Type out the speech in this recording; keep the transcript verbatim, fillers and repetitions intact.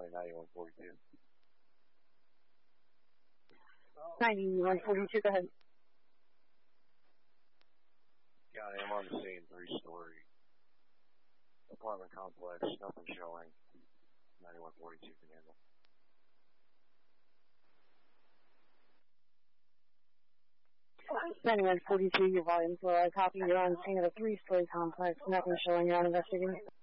County, ninety-one forty-two. ninety-one forty-two, go ahead. County, I'm on the scene, three-story apartment complex, nothing showing. ninety-one forty-two can handle. ninety-one forty-two, your volume's low. I copy. You're on scene of a three-story complex, nothing showing. You're on investigating.